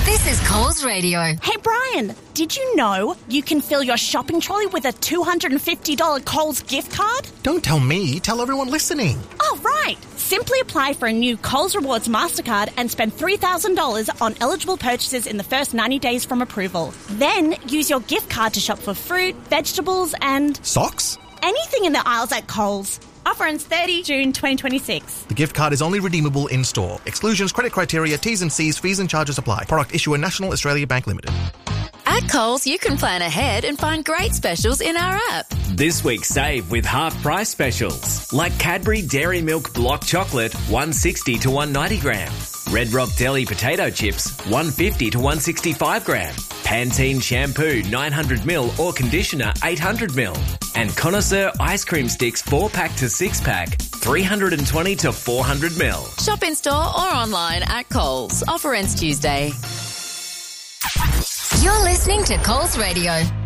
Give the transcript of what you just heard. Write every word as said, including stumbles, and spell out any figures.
This is Coles Radio. Hey, Brian, did you know you can fill your shopping trolley with a two hundred fifty dollars Coles gift card? Don't tell me, tell everyone listening. Oh, right. Simply apply for a new Coles Rewards MasterCard and spend three thousand dollars on eligible purchases in the first ninety days from approval. Then use your gift card to shop for fruit, vegetables and... Socks? anything in the aisles at Coles. Offer ends thirtieth of June twenty twenty-six. The gift card is only redeemable in-store. Exclusions, credit criteria, T's and C's, fees and charges apply. Product issuer National Australia Bank Limited. At Coles, you can plan ahead and find great specials in our app. This week, save with half-price specials. Like Cadbury Dairy Milk Block Chocolate, one sixty to one ninety gram. Red Rock Deli Potato Chips, one fifty to one sixty-five gram. Pantene Shampoo, nine hundred mil or Conditioner, eight hundred mil. And Connoisseur Ice Cream Sticks, four pack to six pack, three hundred twenty to four hundred mil. Shop in store or online at Coles. Offer ends Tuesday. You're listening to Coles Radio.